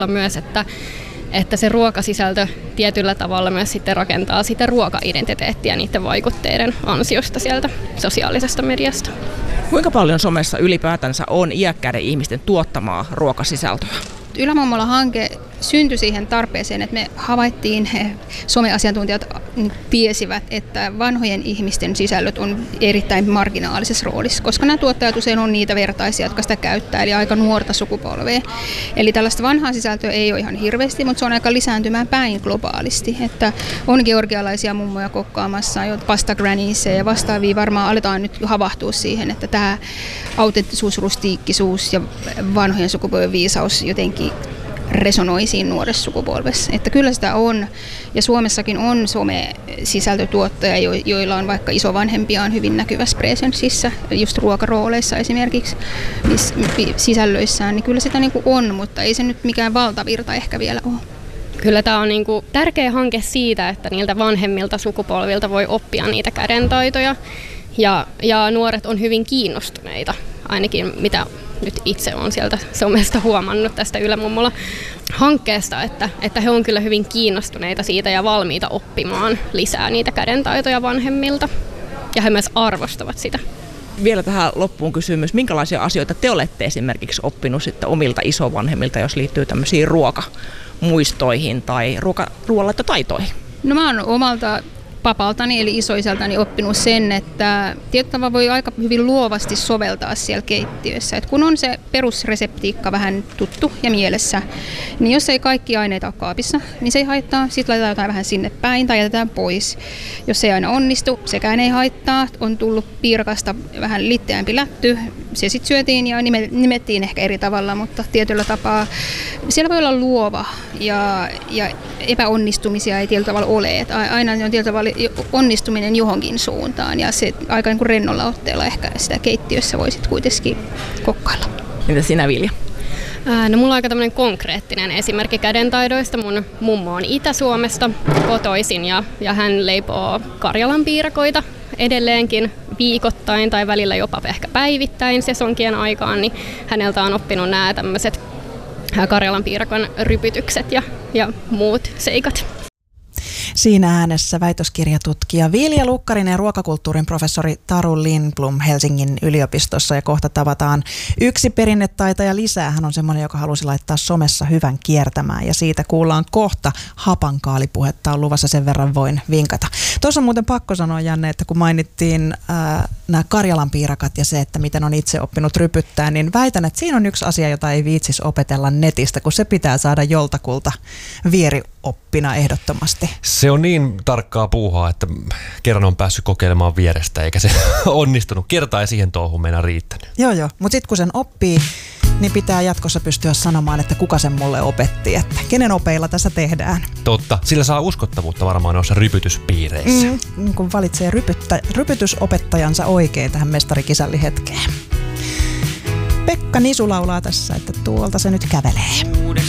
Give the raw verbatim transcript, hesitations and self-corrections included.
myös, että, että se ruokasisältö tietyllä tavalla myös sitten rakentaa sitä ruoka-identiteettiä niiden vaikutteiden ansiosta sieltä sosiaalisesta mediasta. Kuinka paljon somessa ylipäätänsä on iäkkäiden ihmisten tuottamaa ruokasisältöä? Ylämummola-hanke syntyi siihen tarpeeseen, että me havaittiin, someasiantuntijat tiesivät, että vanhojen ihmisten sisällöt on erittäin marginaalisessa roolissa, koska nämä tuottajat usein on niitä vertaisia, jotka sitä käyttää, eli aika nuorta sukupolvea. Eli tällaista vanhaa sisältöä ei ole ihan hirveästi, mutta se on aika lisääntymään päin globaalisti. Että on georgialaisia mummoja kokkaamassa, jo pasta granniesseja ja vastaavia varmaan aletaan nyt havahtua siihen, että tämä autenttisuus, rustiikkisuus ja vanhojen sukupolven viisaus jotenkin resonoi siinä nuoressa sukupolvessa. Että kyllä sitä on, ja Suomessakin on some-sisältötuottajia, joilla on vaikka isovanhempiaan hyvin näkyvässä presenssissä, just ruokarooleissa esimerkiksi, sisällöissään, niin kyllä sitä niin kuin on, mutta ei se nyt mikään valtavirta ehkä vielä ole. Kyllä tämä on niin kuin tärkeä hanke siitä, että niiltä vanhemmilta sukupolvilta voi oppia niitä kädentaitoja, ja, ja nuoret on hyvin kiinnostuneita, ainakin mitä nyt itse olen sieltä somesta huomannut tästä Ylämummola-hankkeesta, että, että he on kyllä hyvin kiinnostuneita siitä ja valmiita oppimaan lisää niitä kädentaitoja vanhemmilta. Ja he myös arvostavat sitä. Vielä tähän loppuun kysymys, minkälaisia asioita te olette esimerkiksi oppinut sitten omilta isovanhemmilta, jos liittyy tämmöisiin ruokamuistoihin tai ruoka, ruoanlaittotaitoihin? No mä oon omalta papaltani eli isoisältäni oppinut sen, että tietyllä voi aika hyvin luovasti soveltaa siellä keittiössä. Et kun on se perusreseptiikka vähän tuttu ja mielessä, niin jos ei kaikki aineita ole kaapissa, niin se ei haittaa. Sitten laitetaan jotain vähän sinne päin tai jätetään pois. Jos se ei aina onnistu, sekään ei haittaa. On tullut piirakasta vähän litteämpi lätty. Se sitten syötiin ja nimettiin ehkä eri tavalla, mutta tietyllä tapaa siellä voi olla luova ja, ja epäonnistumisia ei tietyllä tavalla ole. Et aina on tietyllä tavalla onnistuminen johonkin suuntaan ja se aika niin kuin rennolla otteella ehkä sitä keittiössä voisit kuitenkin kokkailla. Entä sinä, Vilja? Ää, no mulla on aika tämmöinen konkreettinen esimerkki kädentaidoista. Mun mummo on Itä-Suomesta kotoisin ja, ja hän leipoo Karjalan piirakoita edelleenkin viikoittain tai välillä jopa ehkä päivittäin sesonkien aikaan, niin häneltä on oppinut nämä tämmöiset Karjalan piirakon rypytykset ja, ja muut seikat. Siinä äänessä väitöskirjatutkija Vilja Lukkarinen ja ruokakulttuurin professori Taru Lindblom Helsingin yliopistossa. Ja kohta tavataan yksi perinnetaitaja lisää. Hän on semmoinen, joka halusi laittaa somessa hyvän kiertämään. Ja siitä kuullaan kohta hapankaalipuhetta on luvassa, sen verran voin vinkata. Tuossa on muuten pakko sanoa, Janne, että kun mainittiin ää, nämä Karjalan piirakat ja se, että miten on itse oppinut rypyttää, niin väitän, että siinä on yksi asia, jota ei viitsis opetella netistä, kun se pitää saada joltakulta vierioppina ehdottomasti. Se on niin tarkkaa puuhaa, että kerran on päässyt kokeilemaan vierestä, eikä se onnistunut. Kertaa ei siihen touhuun meidän riittänyt. Joo, joo. Mutta sitten kun sen oppii, niin pitää jatkossa pystyä sanomaan, että kuka sen mulle opetti, että kenen opeilla tässä tehdään. Totta. Sillä saa uskottavuutta varmaan noissa rypytyspiireissä. Mm, kun valitsee rypyttä, rypytysopettajansa oikein tähän mestarikisällihetkeen. Pekka Nisu laulaa tässä, että tuolta se nyt kävelee.